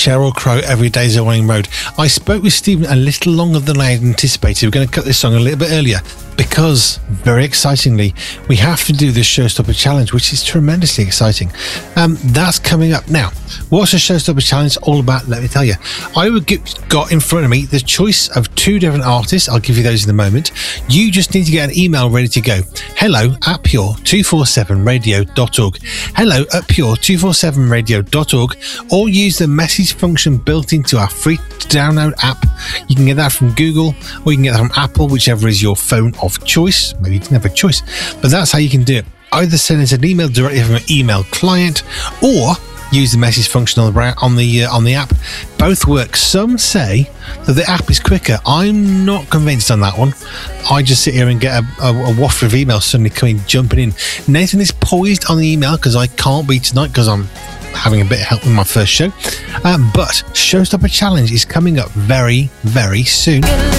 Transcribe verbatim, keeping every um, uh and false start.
Sheryl Crow, Every Day's a Winding Road. I spoke with Stephen a little longer than I had anticipated. We're going to cut this song a little bit earlier because, very excitingly, we have to do this Showstopper Challenge, which is tremendously exciting. Um, that's coming up now. What's the Showstopper Challenge all about? Let me tell you. I would get, got in front of me the choice of two different artists. I'll give you those in a moment. You just need to get an email ready to go. Hello at pure two forty-seven radio dot org. Hello at pure two forty-seven radio dot org, or use the message function built into our free to download app. You can get that from Google, or you can get that from Apple, whichever is your phone of choice. Maybe you didn't have a choice, but that's how you can do it. Either send us an email directly from an email client, or use the message function on the on the uh, on the app. Both work. Some say that the app is quicker. I'm not convinced on that one. I just sit here and get a, a, a waft of emails suddenly coming, jumping in. Nathan is poised on the email because I can't be tonight because I'm having a bit of help with my first show. Um, but Showstopper Challenge is coming up very, very soon.